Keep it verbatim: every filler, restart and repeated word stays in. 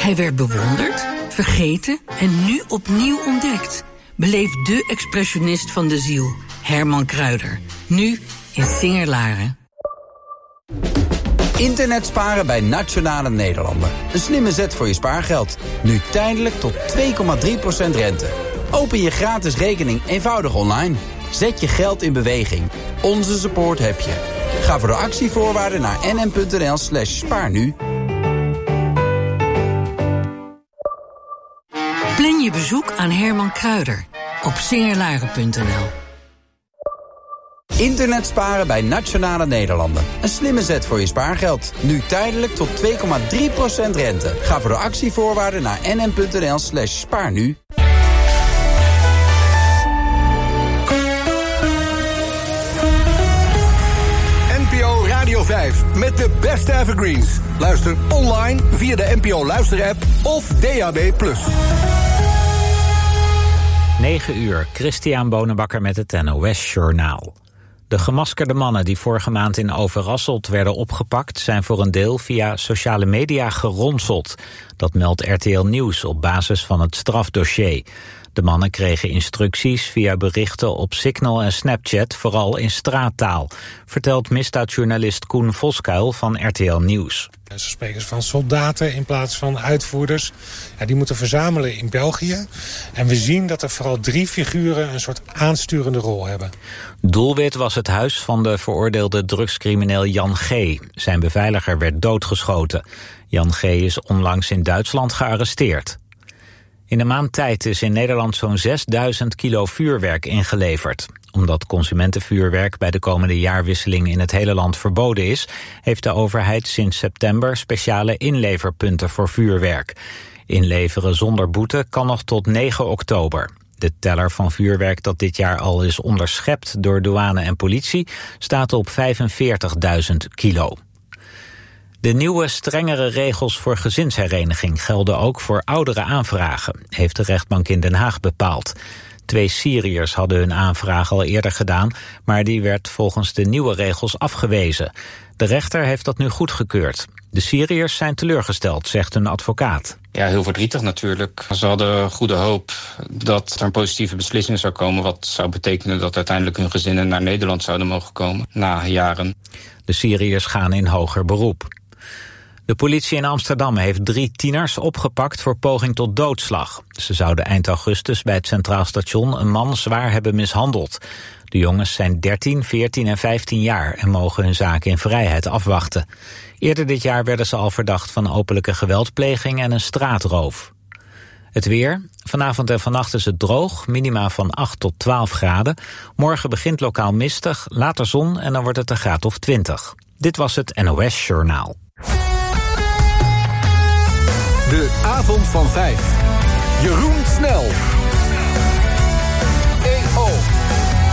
Hij werd bewonderd, vergeten en nu opnieuw ontdekt. Beleef de expressionist van de ziel, Herman Kruijder. Nu in Singer-Laren. Internet sparen bij Nationale Nederlanden. Een slimme zet voor je spaargeld. Nu tijdelijk tot twee komma drie procent rente. Open je gratis rekening eenvoudig online. Zet je geld in beweging. Onze support heb je. Ga voor de actievoorwaarden naar nm.nl slash spaar nu. Plan je bezoek aan Herman Kruijder op singerlaren punt n l. Internet sparen bij Nationale Nederlanden. Een slimme zet voor je spaargeld. Nu tijdelijk tot twee komma drie procent rente. Ga voor de actievoorwaarden naar nm.nl slash spaar nu. N P O Radio vijf met de beste evergreens. Luister online via de N P O Luister-app of D A B plus. negen uur, Christian Bonenbakker met het N O S-journaal. De gemaskerde mannen die vorige maand in Overasselt werden opgepakt zijn voor een deel via sociale media geronseld. Dat meldt R T L Nieuws op basis van het strafdossier. De mannen kregen instructies via berichten op Signal en Snapchat, vooral in straattaal, vertelt misdaadjournalist Koen Voskuil van R T L Nieuws. Ze spreken van soldaten in plaats van uitvoerders. Ja, die moeten verzamelen in België. En we zien dat er vooral drie figuren een soort aansturende rol hebben. Doelwit was het huis van de veroordeelde drugscrimineel Jan G. Zijn beveiliger werd doodgeschoten. Jan G. is onlangs in Duitsland gearresteerd. In een maand tijd is in Nederland zo'n zesduizend kilo vuurwerk ingeleverd. Omdat consumentenvuurwerk bij de komende jaarwisseling in het hele land verboden is, heeft de overheid sinds september speciale inleverpunten voor vuurwerk. Inleveren zonder boete kan nog tot negen oktober. De teller van vuurwerk dat dit jaar al is onderschept door douane en politie staat op vijfenveertigduizend kilo. De nieuwe, strengere regels voor gezinshereniging gelden ook voor oudere aanvragen, heeft de rechtbank in Den Haag bepaald. Twee Syriërs hadden hun aanvraag al eerder gedaan, maar die werd volgens de nieuwe regels afgewezen. De rechter heeft dat nu goedgekeurd. De Syriërs zijn teleurgesteld, zegt een advocaat. Ja, heel verdrietig natuurlijk. Ze hadden goede hoop dat er een positieve beslissing zou komen, wat zou betekenen dat uiteindelijk hun gezinnen naar Nederland zouden mogen komen, na jaren. De Syriërs gaan in hoger beroep. De politie in Amsterdam heeft drie tieners opgepakt voor poging tot doodslag. Ze zouden eind augustus bij het Centraal Station een man zwaar hebben mishandeld. De jongens zijn dertien, veertien en vijftien jaar en mogen hun zaak in vrijheid afwachten. Eerder dit jaar werden ze al verdacht van openlijke geweldpleging en een straatroof. Het weer. Vanavond en vannacht is het droog, minima van acht tot twaalf graden. Morgen begint lokaal mistig, later zon en dan wordt het een graad of twintig. Dit was het N O S-journaal. De avond van vijf. Jeroen Snel.